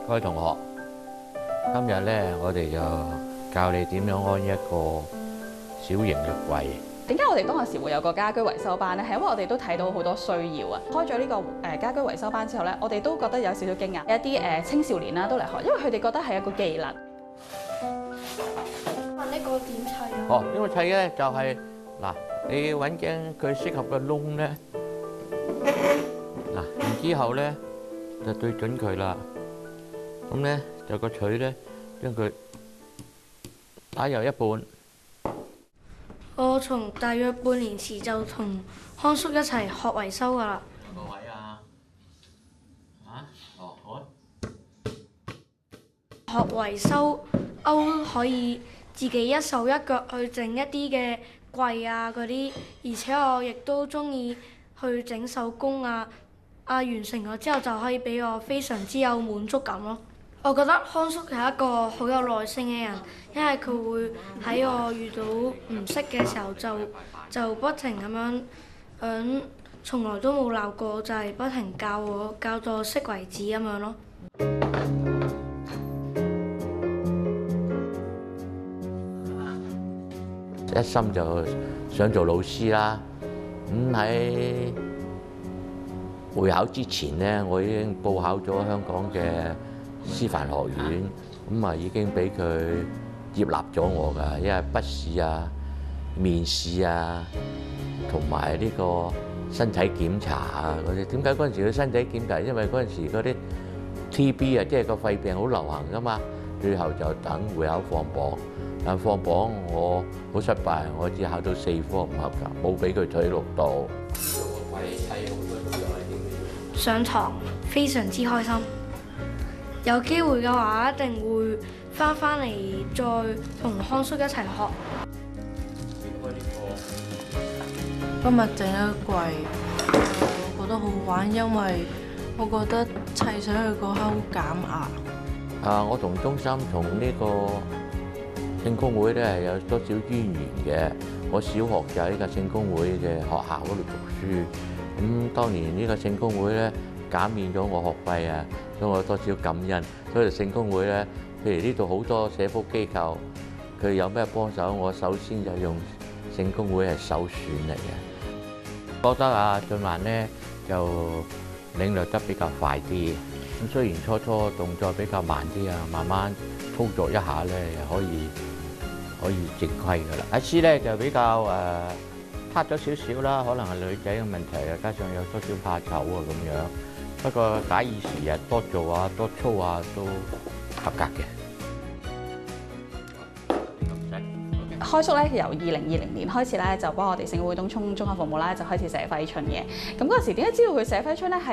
各位同學，今日咧我哋就教你點樣安一個小型嘅櫃。 點解我哋當時會有個家居維修班咧？係因為我哋都睇到好多需要啊！開咗呢個家居維修班之後咧，我哋都覺得有少少驚訝，有一啲青少年啦都嚟學，因為佢哋覺得係一個技能。 問呢個點砌啊？ 哦，呢個砌咧就係嗱，你揾緊佢適合嘅窿咧，嗱，然之後咧就對準佢啦。咁咧就個錘咧將佢打右一半。 我從大約半年前就同康叔一齊學維修㗎啦。 有個位啊？哦，好。 學維修歐可以自己一手一腳去整一啲嘅櫃啊嗰啲，而且我亦都中意去整手工啊，完成咗之後就可以俾我非常之有滿足感咯。我覺得康叔係一個好有耐性嘅人，因為佢會喺我遇到唔識嘅時候就不停咁樣從來都冇鬧過，就係不停教我，教到我識為止咁樣咯。 一心就想做老師啦。咁喺會考之前咧，我已經報考咗香港嘅師範學院，咁啊已經俾佢接納咗我㗎，因為筆試啊、面試啊，同埋呢個身體檢查啊嗰啲。點解嗰陣時嘅身體檢查？因為嗰陣時嗰啲 TB 啊，即係個肺病好流行㗎嘛。最後就等會考放榜，但放榜我好失敗，我只考到4科唔合格，冇俾佢取錄到。 上堂非常之開心，有機會嘅話一定會翻嚟再同康叔一齊學。 今日整咗個櫃，我覺得好玩，因為我覺得砌上去嗰刻好減壓。 我同中心同呢個聖公會咧係有多少淵源嘅。我小學就喺呢個聖公會嘅學校嗰度讀書，咁當年呢個聖公會咧減免咗我學費啊，所以我有多少感恩。所以聖公會咧，譬如呢度好多社福機構，佢有咩幫手，我首先就用聖公會係首選嚟嘅。覺得俊寰咧就領略得比較快啲。咁雖然初初動作比較慢啲啊，慢慢操作一下咧，可以正規噶啦。阿師咧就比較撻咗少少啦，可能係女仔嘅問題啊，加上有多少怕醜啊咁樣。不過假以時日，多做啊，多操啊，都合格嘅。 開叔咧由2020年開始咧就幫我哋聖會東涌綜合服務啦，就開始寫揮春嘅。咁嗰陣時點解知道佢寫揮春咧係？